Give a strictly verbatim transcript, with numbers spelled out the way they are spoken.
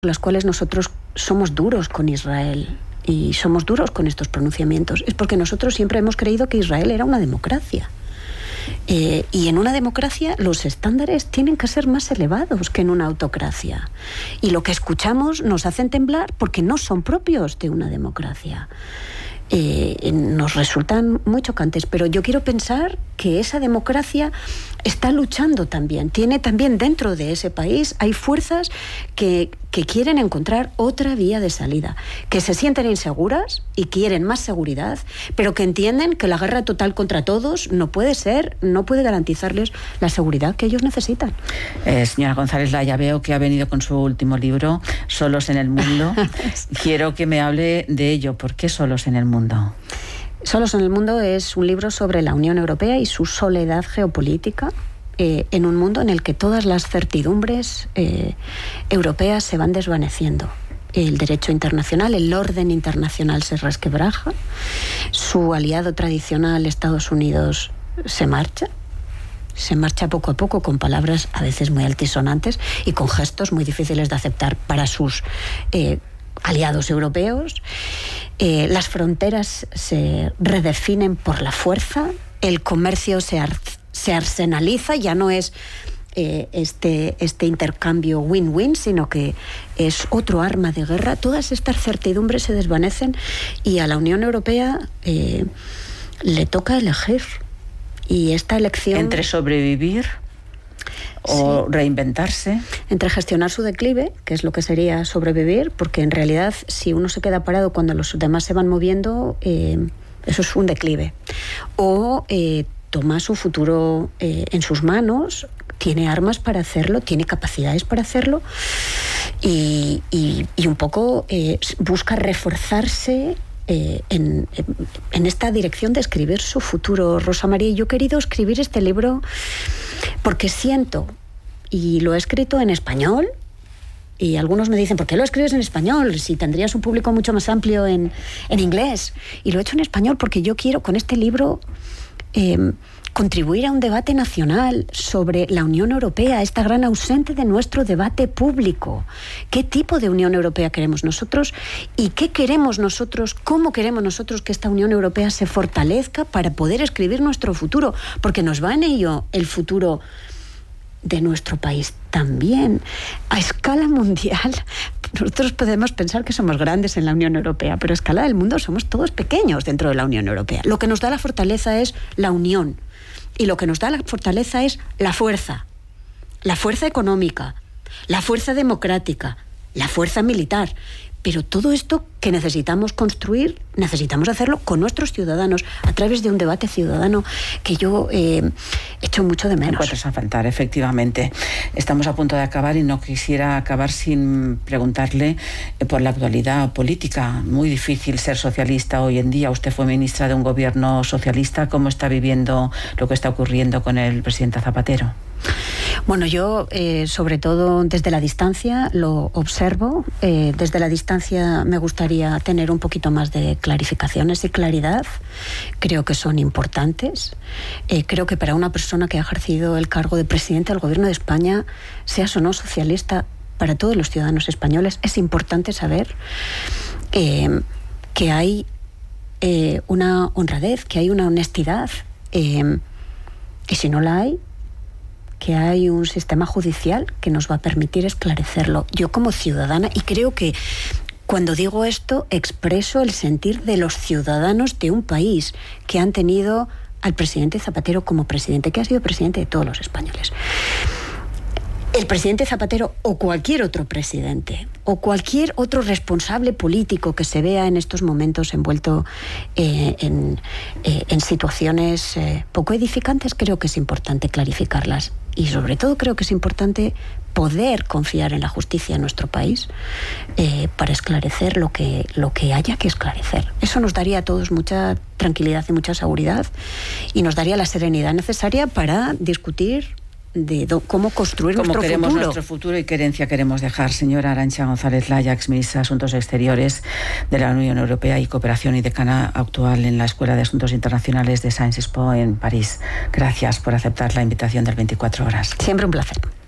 las cuales nosotros somos duros con Israel y somos duros con estos pronunciamientos es porque nosotros siempre hemos creído que Israel era una democracia. Eh, y en una democracia los estándares tienen que ser más elevados que en una autocracia. Y lo que escuchamos nos hacen temblar porque no son propios de una democracia. Eh, nos resultan muy chocantes, pero yo quiero pensar que esa democracia está luchando también. Tiene también dentro de ese país, hay fuerzas que, que quieren encontrar otra vía de salida, que se sienten inseguras y quieren más seguridad, pero que entienden que la guerra total contra todos no puede ser, no puede garantizarles la seguridad que ellos necesitan. Eh, señora González Laya, veo que ha venido con su último libro, Solos en el Mundo. Quiero que me hable de ello. ¿Por qué Solos en el Mundo? Solos en el Mundo es un libro sobre la Unión Europea y su soledad geopolítica eh, en un mundo en el que todas las certidumbres eh, europeas se van desvaneciendo. El derecho internacional, el orden internacional se resquebraja, su aliado tradicional, Estados Unidos, se marcha. Se marcha poco a poco con palabras a veces muy altisonantes y con gestos muy difíciles de aceptar para sus eh, aliados europeos. Eh, las fronteras se redefinen por la fuerza, el comercio se, ar- se arsenaliza, ya no es eh, este, este intercambio win-win, sino que es otro arma de guerra. Todas estas certidumbres se desvanecen y a la Unión Europea eh, le toca elegir. Y esta elección... ¿Entre sobrevivir o sí. reinventarse? Entre gestionar su declive, que es lo que sería sobrevivir, porque en realidad si uno se queda parado cuando los demás se van moviendo, eh, eso es un declive. O eh, toma su futuro eh, en sus manos, tiene armas para hacerlo, tiene capacidades para hacerlo y, y, y un poco eh, busca reforzarse Eh, en, en esta dirección de escribir su futuro. Rosa María, yo he querido escribir este libro porque siento, y lo he escrito en español, y algunos me dicen, ¿por qué lo escribes en español? Si tendrías un público mucho más amplio en, en inglés. Y lo he hecho en español porque yo quiero con este libro eh, contribuir a un debate nacional sobre la Unión Europea, esta gran ausente de nuestro debate público. ¿Qué tipo de Unión Europea queremos nosotros? ¿Y qué queremos nosotros? ¿Cómo queremos nosotros que esta Unión Europea se fortalezca para poder escribir nuestro futuro? Porque nos va en ello el futuro de nuestro país también. A escala mundial, nosotros podemos pensar que somos grandes en la Unión Europea, pero a escala del mundo somos todos pequeños dentro de la Unión Europea. Lo que nos da la fortaleza es la unión. Y lo que nos da la fortaleza es la fuerza, la fuerza económica, la fuerza democrática, la fuerza militar. Pero todo esto que necesitamos construir, necesitamos hacerlo con nuestros ciudadanos, a través de un debate ciudadano que yo eh, echo mucho de menos. Encuentras a faltar, efectivamente. Estamos a punto de acabar y no quisiera acabar sin preguntarle por la actualidad política. Muy difícil ser socialista hoy en día. Usted fue ministra de un gobierno socialista. ¿Cómo está viviendo lo que está ocurriendo con el presidente Zapatero? Bueno, yo eh, sobre todo desde la distancia lo observo. Eh, desde la distancia me gustaría tener un poquito más de clarificaciones y claridad. Creo que son importantes. Eh, creo que para una persona que ha ejercido el cargo de presidente del Gobierno de España, seas o no socialista, para todos los ciudadanos españoles es importante saber eh, que hay eh, una honradez, que hay una honestidad. Eh, y si no la hay, que hay un sistema judicial que nos va a permitir esclarecerlo. Yo como ciudadana, y creo que cuando digo esto expreso el sentir de los ciudadanos de un país que han tenido al presidente Zapatero como presidente, que ha sido presidente de todos los españoles. El presidente Zapatero o cualquier otro presidente o cualquier otro responsable político que se vea en estos momentos envuelto eh, en, eh, en situaciones eh, poco edificantes, creo que es importante clarificarlas. Y sobre todo creo que es importante poder confiar en la justicia en nuestro país eh, para esclarecer lo que, lo que haya que esclarecer. Eso nos daría a todos mucha tranquilidad y mucha seguridad y nos daría la serenidad necesaria para discutir de do, cómo construir cómo nuestro queremos futuro. nuestro futuro y qué herencia queremos dejar. Señora Arantxa González Laya, exministra de Asuntos Exteriores de la Unión Europea y Cooperación y decana actual en la Escuela de Asuntos Internacionales de Sciences Po en París. Gracias por aceptar la invitación del veinticuatro horas. Siempre un placer.